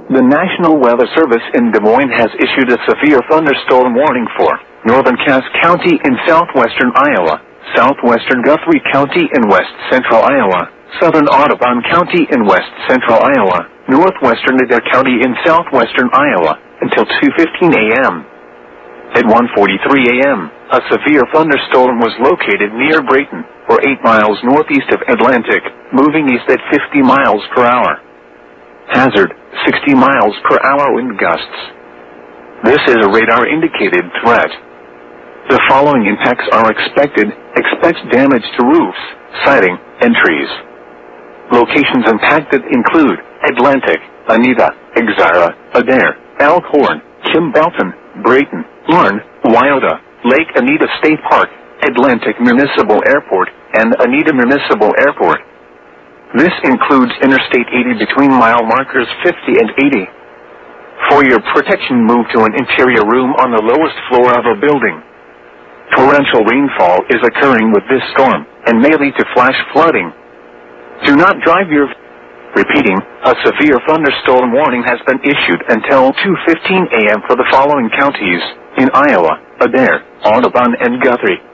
The National Weather Service in Des Moines has issued a severe thunderstorm warning for northern Cass County in southwestern Iowa, southwestern Guthrie County in west central Iowa, southern Audubon County in west central Iowa, northwestern Adair County in southwestern Iowa, until 2:15 a.m. At 1:43 a.m., a severe thunderstorm was located near Brayton, or 8 miles northeast of Atlantic, moving east at 50 miles per hour. Hazard, 60 miles per hour wind gusts. This is a radar-indicated threat. The following impacts are expected. Expect damage to roofs, siding, and trees. Locations impacted include Atlantic, Anita, Exira, Adair, Elkhorn, Kimballton, Brayton, Larne, Wyoda, Lake Anita State Park, Atlantic Municipal Airport, and Anita Municipal Airport. This includes Interstate 80 between mile markers 50 and 80. For your protection, move to an interior room on the lowest floor of a building. Torrential rainfall is occurring with this storm, and may lead to flash flooding. Do not drive your... Repeating, a severe thunderstorm warning has been issued until 2:15 a.m. for the following counties in Iowa: Adair, Audubon, and Guthrie.